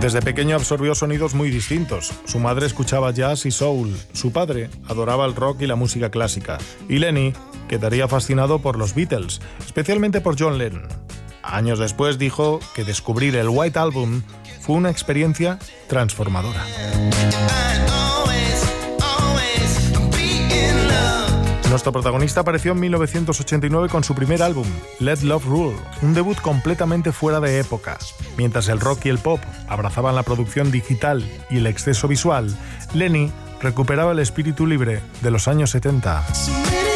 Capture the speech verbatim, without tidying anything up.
Desde pequeño absorbió sonidos muy distintos. Su madre escuchaba jazz y soul, su padre adoraba el rock y la música clásica, y Lenny quedaría fascinado por los Beatles, especialmente por John Lennon. Años después dijo que descubrir el White Album fue una experiencia transformadora. Nuestro protagonista apareció en mil novecientos ochenta y nueve con su primer álbum, Let Love Rule, un debut completamente fuera de época. Mientras el rock y el pop abrazaban la producción digital y el exceso visual, Lenny recuperaba el espíritu libre de los años setenta.